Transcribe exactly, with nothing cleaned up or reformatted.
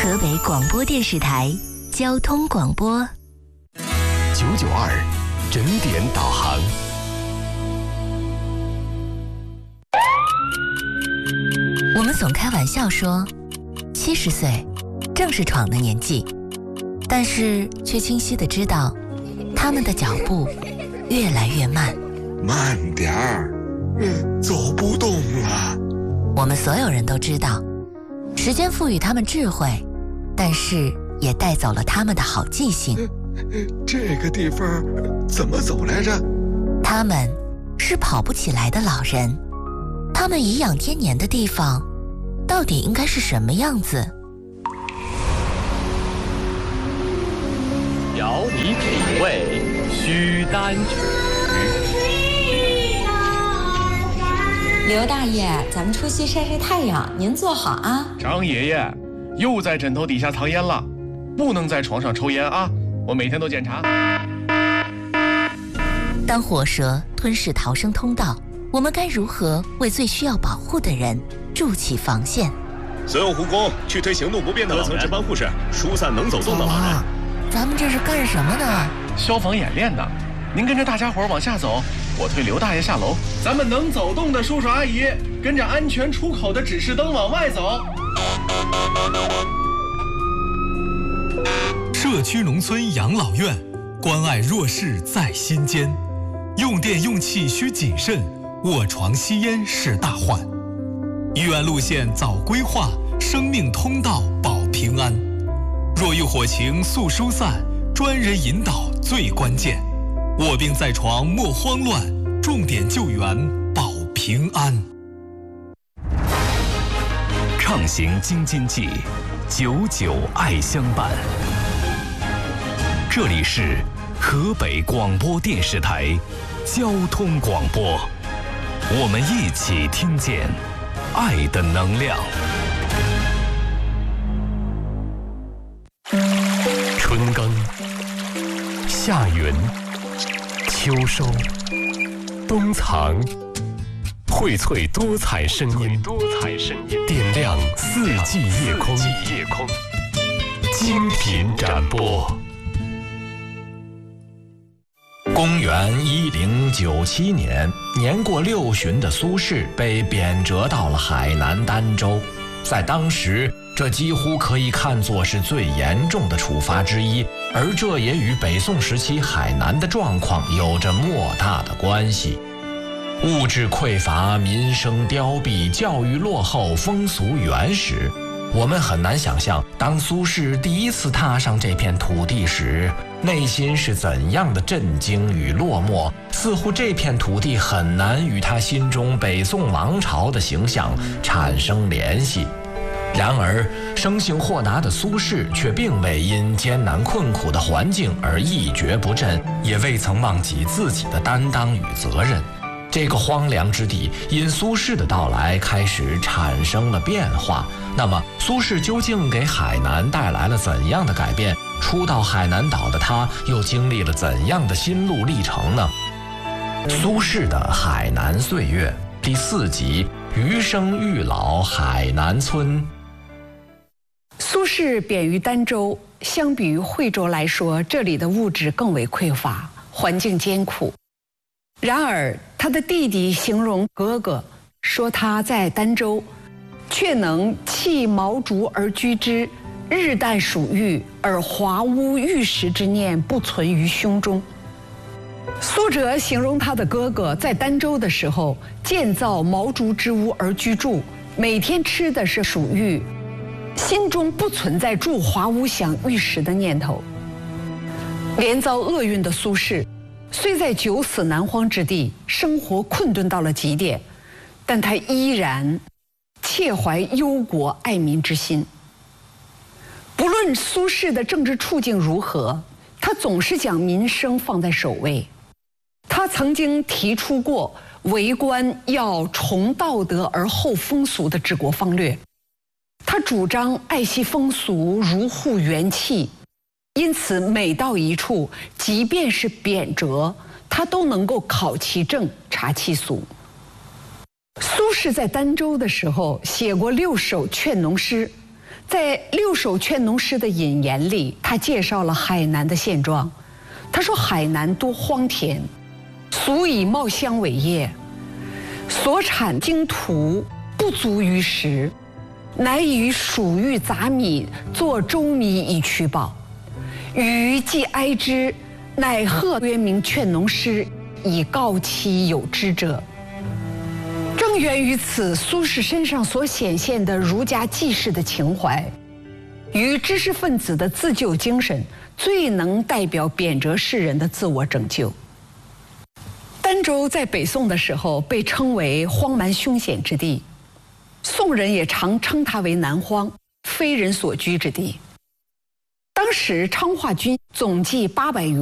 河北广播电视台交通广播九九二整点导航。 我们总开玩笑说，七十岁正是闯的年纪，但是却清晰地知道，他们的脚步越来越慢。 慢点儿，嗯，走不动了。 我们所有人都知道，时间赋予他们智慧，但是也带走了他们的好记性。 这个地方怎么走来着？ 他们是跑不起来的老人，他们颐养天年的地方到底应该是什么样子？ 邀你品味须丹曲。 刘大爷，咱们出去晒晒太阳，您坐好啊。 张爷爷，又在枕头底下藏烟了，不能在床上抽烟啊！我每天都检查。 当火蛇吞噬逃生通道，我们该如何为最需要保护的人筑起防线？ 所有护工去推行动不便的老人，各层值班护士疏散能走动的老人。 咱们这是干什么呢？ 消防演练呢。您跟着大家伙往下走，我推刘大爷下楼。咱们能走动的叔叔阿姨，跟着安全出口的指示灯往外走。 社区农村养老院，关爱弱势在心间。用电用气需谨慎，卧床吸烟是大患。医院路线早规划，生命通道保平安。若遇火情速疏散，专人引导最关键。卧病在床莫慌乱，重点救援保平安。 畅行京津冀，九九爱乡版。这里是河北广播电视台交通广播，我们一起听见爱的能量。春耕、夏耘、秋收、冬藏，荟萃多彩声音，多彩声音，点亮四季夜空，夜空，精品展播。 公元一零九七年，年过六旬的苏轼被贬谪到了海南儋州，在当时，这几乎可以看作是最严重的处罚之一，而这也与北宋时期海南的状况有着莫大的关系。物质匮乏，民生凋敝，教育落后，风俗原始。我们很难想象，当苏轼第一次踏上这片土地时，内心是怎样的震惊与落寞。似乎这片土地很难与他心中北宋王朝的形象产生联系。然而，生性豁达的苏轼却并未因艰难困苦的环境而一蹶不振，也未曾忘记自己的担当与责任。这个荒凉之地因苏轼的到来开始产生了变化。那么，苏轼究竟给海南带来了怎样的改变？初到海南岛的他又经历了怎样的心路历程呢？苏轼的海南岁月第四集：余生欲老海南村。 苏轼贬于儋州，相比于惠州来说，这里的物质更为匮乏，环境艰苦。然而，他的弟弟形容哥哥，说他在儋州，却能弃毛竹而居之，日啖黍玉，而华屋玉石之念不存于胸中。苏辙形容他的哥哥在儋州的时候，建造毛竹之屋而居住，每天吃的是黍玉，心中不存在住华屋享玉石的念头。连遭厄运的苏轼，虽在九死难荒之地，生活困顿到了极点，但他依然切怀忧国爱民之心。不论苏轼的政治处境如何，他总是将民生放在首位。他曾经提出过为官要崇道德而后风俗的治国方略，他主张爱惜风俗，如护元气。因此，每到一处，即便是贬谪，他都能够考其政，察其俗。苏轼在儋州的时候，写过六首劝农诗， 在六首劝农诗的引言里，他介绍了海南的现状。他说：“海南多荒田，俗以茂香为业，所产经土不足于食，乃以黍玉杂米作粥米以取饱。余既哀之，乃贺渊明劝农诗，以告其有之者。”正源于此，苏轼身上所显现的儒家济世的情怀，与知识分子的自救精神，最能代表贬谪士人的自我拯救。儋州在北宋的时候被称为荒蛮凶险之地，宋人也常称它为南荒，非人所居之地。当时昌化军总计八百余